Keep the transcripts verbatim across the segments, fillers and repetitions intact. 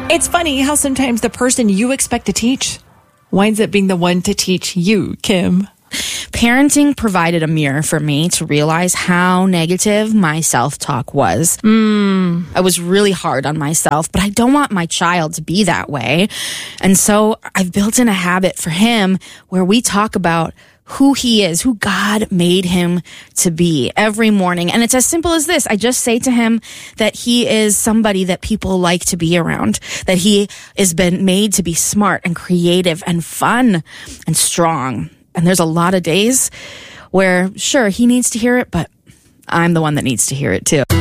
It's funny how sometimes the person you expect to teach winds up being the one to teach you, Kim. Parenting provided a mirror for me to realize how negative my self-talk was. Mm. I was really hard on myself, but I don't want my child to be that way. And so I've built in a habit for him where we talk about who he is, who God made him to be every morning. And it's as simple as this. I just say to him that he is somebody that people like to be around, that he has been made to be smart and creative and fun and strong. And there's a lot of days where, sure, he needs to hear it, but I'm the one that needs to hear it too.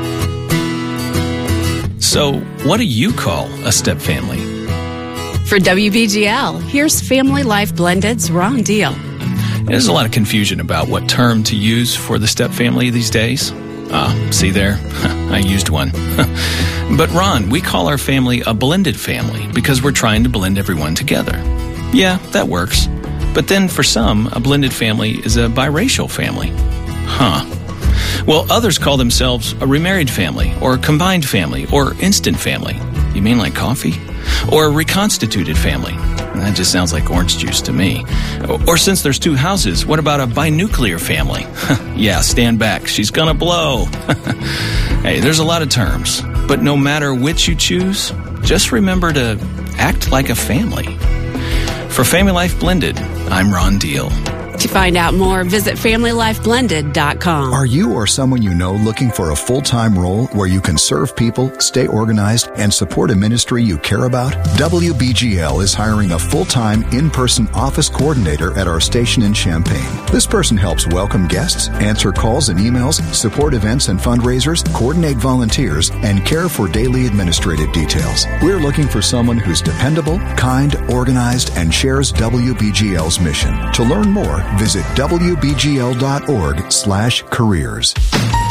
So, what do you call a step family? For W B G L, here's Family Life Blended's Ron Deal. There's a lot of confusion about what term to use for the step family these days. Ah, see there? I used one. But Ron, we call our family a blended family because we're trying to blend everyone together. Yeah, that works. But then for some, a blended family is a biracial family. Huh. Well, others call themselves a remarried family, or a combined family, or instant family. You mean like coffee? Or a reconstituted family. That just sounds like orange juice to me. Or since there's two houses, what about a binuclear family? Yeah, stand back. She's gonna blow. Hey, there's a lot of terms. But no matter which you choose, just remember to act like a family. For Family Life Blended, I'm Ron Deal. To find out more, visit family life blended dot com. Are you or someone you know looking for a full-time role where you can serve people, stay organized, and support a ministry you care about? W B G L is hiring a full-time, in-person office coordinator at our station in Champaign. This person helps welcome guests, answer calls and emails, support events and fundraisers, coordinate volunteers, and care for daily administrative details. We're looking for someone who's dependable, kind, organized, and shares W B G L's mission. To learn more, visit W B G L dot org slash careers.